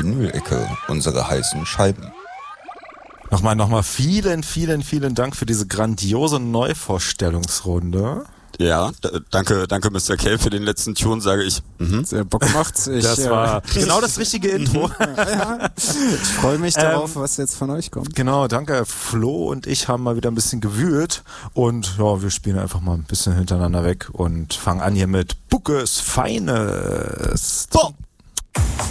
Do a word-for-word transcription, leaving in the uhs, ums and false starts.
Vinyl-Ecke, unsere heißen Scheiben. Nochmal, nochmal vielen, vielen, vielen Dank für diese grandiose Neuvorstellungsrunde. Ja, d- danke, danke Mister K für den letzten Tune, sage ich. Mhm. Sehr Bock gemacht. Ich, Das war äh, genau das richtige Intro. ja, ich freue mich darauf, ähm, was jetzt von euch kommt. Genau, danke. Flo und ich haben mal wieder ein bisschen gewühlt und ja, wir spielen einfach mal ein bisschen hintereinander weg und fangen an hier mit Buckes Feines. Boah.